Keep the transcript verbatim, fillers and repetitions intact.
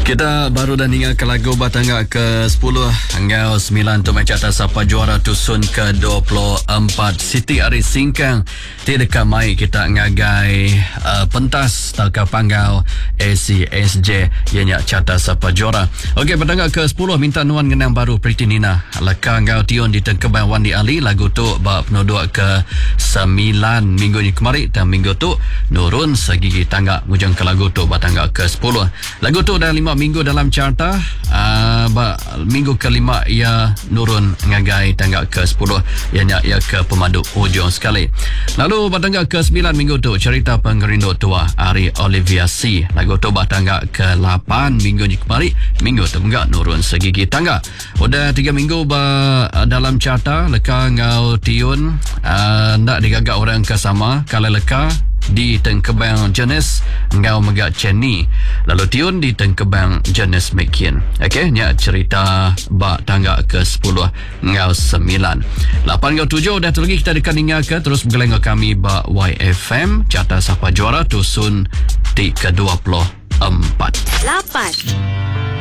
Kita baru dah dengarkan lagu Batangga ke sepuluh Angau sembilan untuk match atas siapa juara tusun ke dua puluh empat. Siti Ari Singkang tidak mai kita ngagai uh, pentas taka panggau A C S J ianya cata siapa juara. Okey, Batangga ke sepuluh minta nuan ngenang baru Pretty Nina. Laka ngau tion di tengkeban Wandi Ali lagu tu bab penodok ke sembilan minggu ni kemarin dan minggu tu nurun segigi tangga mujang ke lagu tu Batangga ke sepuluh. Lagu tu dah lima minggu dalam carta, uh, minggu kelima ia nurun ngagai tangga ke sepuluh, ianya ia ke pemandu hujung sekali. Lalu Batangga ke sembilan minggu tu cerita pengerindo tua Ari Olivia C. Lagu tu Batangga ke lapan minggu ni kemarin, minggu tu enggak nurun segigi tangga. Udah tiga minggu ba, uh, dalam carta leka ngau tiun uh, nak digagak orang ke sama kalau leka di tengkebang jenis ngau megak Chenny, lalu tiun di tengkebang jenis Mekin. Okey, nya cerita bak tangga ke sepuluh ngau sembilan. Lapan ngau tujuh dah tu lagi kita dekat ingat ke terus bergeleng kami bak Y F M cata siapa juara tusun di ke dua puluh empat. Lapan